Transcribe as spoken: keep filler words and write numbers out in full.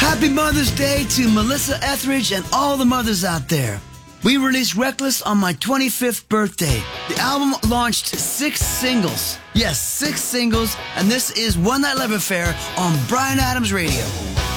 Happy Mother's Day to Melissa Etheridge and all the mothers out there. We released Reckless on my twenty-fifth birthday. The album launched six singles. Yes, six singles, and this is One Night Love Affair on Bryan Adams Radio.